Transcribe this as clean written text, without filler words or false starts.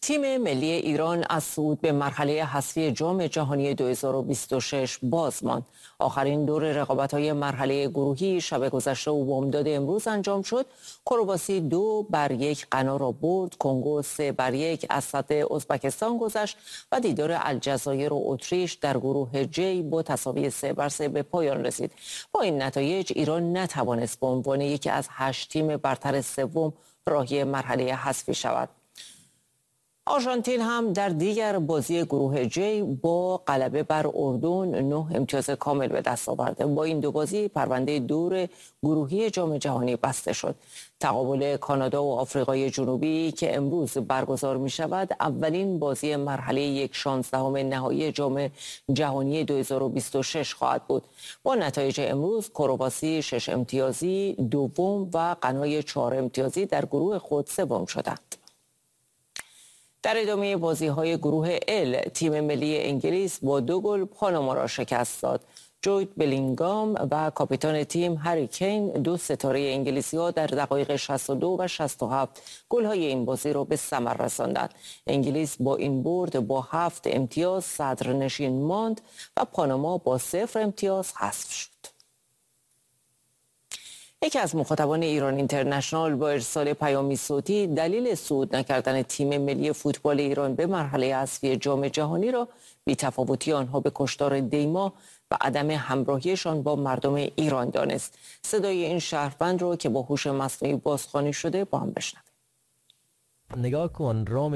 تیم ملی ایران از صعود به مرحله حذفی جام جهانی 2026 باز ماند. آخرین دور رقابت‌های مرحله گروهی شب گذشته و بامداد امروز انجام شد. کرواسی 2-1 غنا را برد، کنگو 3-1 از سطح ازبکستان گذشت و دیدار الجزایر و اتریش در گروه جی با تساوی 3-3 به پایان رسید. با این نتایج ایران نتوانست به عنوان یکی از 8 تیم برتر سوم راهی مرحله حذفی شود. آرژانتین هم در دیگر بازی گروه جی با غلبه بر اردن 9 امتیاز کامل به دست آورد. با این دو بازی پرونده دور گروهی جام جهانی بسته شد. تقابل کانادا و آفریقای جنوبی که امروز برگزار می شود اولین بازی مرحله 1/16 نهایی جام جهانی 2026 خواهد بود. با نتایج امروز کرواسی 6 امتیازی دوم و غنای 4 امتیازی در گروه خود سوم شدند. در ادامه بازی‌های گروه ال تیم ملی انگلیس با 2 گل پاناما را شکست داد. جود بلینگام و کاپیتان تیم هری کین، 2 ستاره انگلیسی‌ها در دقایق 62 و 67 گل‌های این بازی را به ثمر رساندند. انگلیس با این برد با 7 امتیاز صدرنشین ماند و پاناما با 0 امتیاز حذف شد. یکی از مخاطبان ایران اینترنشنال با ارسال پیامی صوتی دلیل صعود نکردن تیم ملی فوتبال ایران به مرحله حذفی جام جهانی را بی‌تفاوتی آنها به کشتار دیما و عدم همراهیشان با مردم ایران دانست. صدای این شهروند را که با هوش مصنوعی بازخوانی شده با هم بشنویم. نگاه کن رام